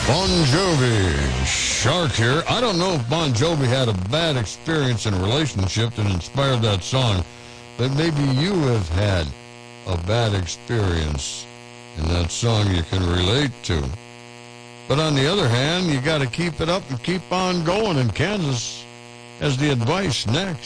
Bon Jovi, Shark here. I don't know if Bon Jovi had a bad experience in a relationship that inspired that song, but maybe you have had a bad experience in that song you can relate to. But on the other hand, you got to keep it up and keep on going, and Kansas has the advice next.